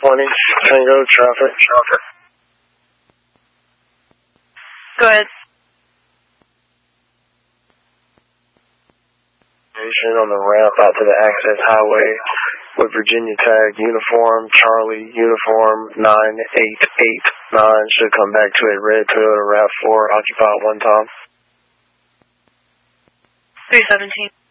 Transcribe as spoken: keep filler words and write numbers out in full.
twenty, Tango, traffic, traffic. Go ahead. On the ramp out to the access highway with Virginia tag, uniform, Charlie, uniform, nine eight eight nine, should come back to a red Toyota RAV four, occupied one time. three seventeen.